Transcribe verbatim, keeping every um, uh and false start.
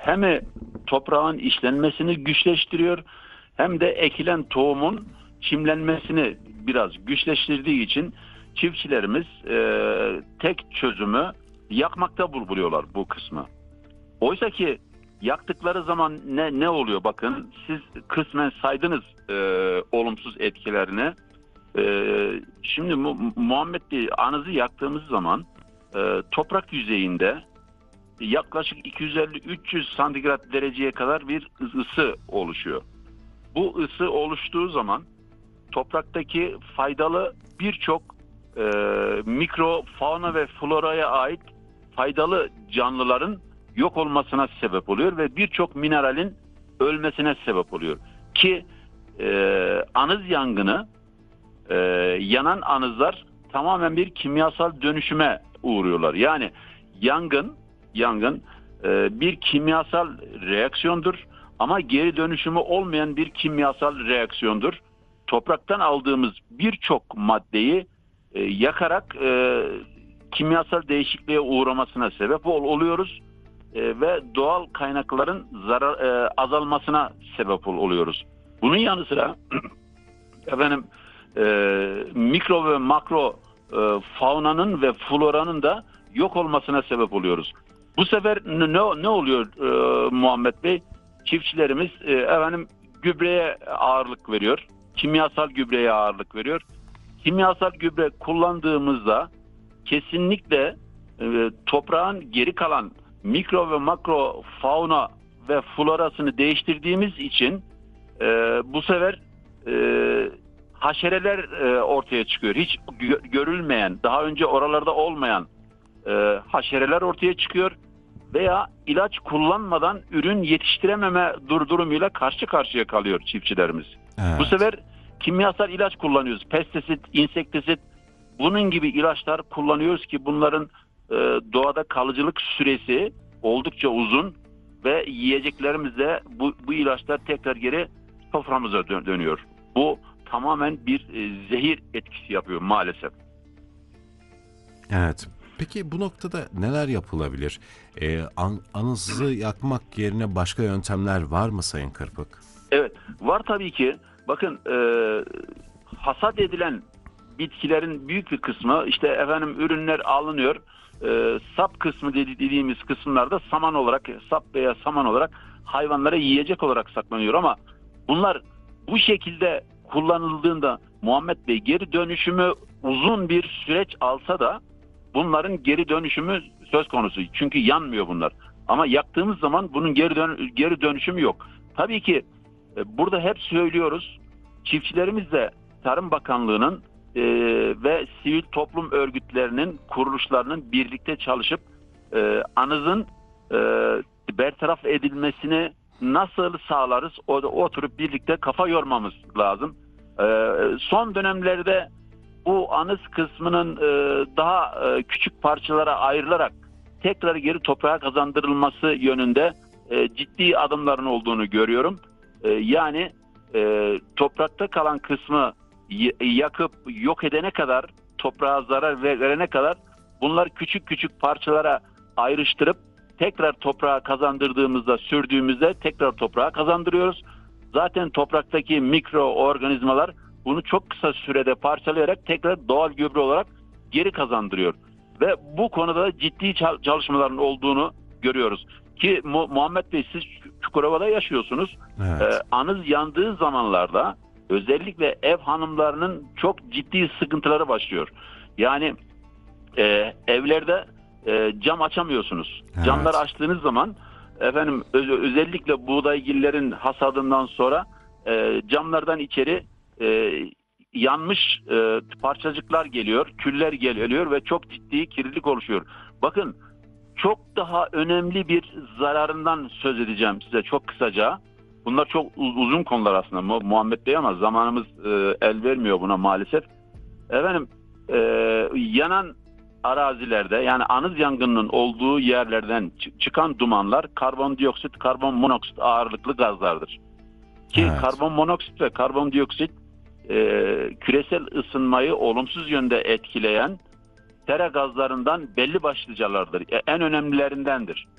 hem toprağın işlenmesini güçleştiriyor hem de ekilen tohumun çimlenmesini biraz güçleştirdiği için çiftçilerimiz e, tek çözümü yakmakta buluyorlar bu kısmı. Oysa ki yaktıkları zaman ne ne oluyor bakın, siz kısmen saydınız e, olumsuz etkilerini. E, şimdi mu, Muhammed Bey, anızı yaktığımız zaman e, toprak yüzeyinde yaklaşık iki yüz elli üç yüz santigrat dereceye kadar bir ısı oluşuyor. Bu ısı oluştuğu zaman topraktaki faydalı birçok e, mikro, fauna ve floraya ait faydalı canlıların yok olmasına sebep oluyor ve birçok mineralin ölmesine sebep oluyor. Ki e, anız yangını, e, yanan anızlar tamamen bir kimyasal dönüşüme uğruyorlar. Yani yangın, yangın e, bir kimyasal reaksiyondur ama geri dönüşümü olmayan bir kimyasal reaksiyondur. Topraktan aldığımız birçok maddeyi e, yakarak e, kimyasal değişikliğe uğramasına sebep ol, oluyoruz e, ve doğal kaynakların zarar e, azalmasına sebep ol, oluyoruz. Bunun yanı sıra efendim e, mikro ve makro e, faunanın ve floranın da yok olmasına sebep oluyoruz. Bu sefer ne ne oluyor e, Muhammed Bey? Çiftçilerimiz e, efendim gübreye ağırlık veriyor. Kimyasal gübreye ağırlık veriyor. Kimyasal gübre kullandığımızda kesinlikle e, toprağın geri kalan mikro ve makro fauna ve florasını değiştirdiğimiz için e, bu sefer e, haşereler e, ortaya çıkıyor. Hiç gö- görülmeyen, daha önce oralarda olmayan e, haşereler ortaya çıkıyor veya ilaç kullanmadan ürün yetiştirememe durumuyla karşı karşıya kalıyor çiftçilerimiz. Evet. Bu sefer kimyasal ilaç kullanıyoruz. Pestisit, insektisit, bunun gibi ilaçlar kullanıyoruz ki bunların e, doğada kalıcılık süresi oldukça uzun ve yiyeceklerimizde bu, bu ilaçlar tekrar geri soframıza dön- dönüyor. Bu tamamen bir e, zehir etkisi yapıyor maalesef. Evet. Peki bu noktada neler yapılabilir? Ee, an, anızı yakmak yerine başka yöntemler var mı Sayın Kırpık? Evet, var tabii ki. Bakın e, hasat edilen bitkilerin büyük bir kısmı, işte efendim ürünler alınıyor. E, sap kısmı dediğimiz kısımlarda saman olarak, sap veya saman olarak hayvanlara yiyecek olarak saklanıyor ama bunlar bu şekilde kullanıldığında Muhammed Bey, geri dönüşümü uzun bir süreç alsa da bunların geri dönüşümü söz konusu. Çünkü yanmıyor bunlar. Ama yaktığımız zaman bunun geri, dön geri dönüşümü yok. Tabii ki e, burada hep söylüyoruz. Çiftçilerimiz de Tarım Bakanlığı'nın e, ve sivil toplum örgütlerinin, kuruluşlarının birlikte çalışıp e, anızın e, bertaraf edilmesini nasıl sağlarız? O da oturup birlikte kafa yormamız lazım. E, son dönemlerde bu anız kısmının e, daha e, küçük parçalara ayrılarak tekrar geri toprağa kazandırılması yönünde e, ciddi adımların olduğunu görüyorum. E, yani e, toprakta kalan kısmı y- yakıp yok edene kadar, toprağa zarar verene kadar bunlar küçük küçük parçalara ayrıştırıp tekrar toprağa kazandırdığımızda, sürdüğümüzde tekrar toprağa kazandırıyoruz. Zaten topraktaki mikroorganizmalar bunu çok kısa sürede parçalayarak tekrar doğal gübre olarak geri kazandırıyor. Ve bu konuda ciddi çalışmaların olduğunu görüyoruz. Ki Mu- Muhammed Bey, siz Çukurova'da yaşıyorsunuz. Evet. Ee, anız yandığı zamanlarda özellikle ev hanımlarının çok ciddi sıkıntıları başlıyor. Yani e, evlerde e, cam açamıyorsunuz. Evet. Camları açtığınız zaman efendim öz- özellikle buğdaygillerin hasadından sonra e, camlardan içeri e, yanmış e, parçacıklar geliyor, küller geliyor ve çok ciddi kirlilik oluşuyor. Bakın, çok daha önemli bir zararından söz edeceğim size çok kısaca. Bunlar çok uzun konular aslında Mu- Muhammed Bey, ama zamanımız e, el vermiyor buna maalesef. Efendim e, yanan arazilerde, yani anız yangınının olduğu yerlerden ç- çıkan dumanlar karbondioksit, karbon monoksit ağırlıklı gazlardır. Ki Evet. karbon monoksit ve karbondioksit e, küresel ısınmayı olumsuz yönde etkileyen sera gazlarından belli başlıcalardır. E, en önemlilerindendir.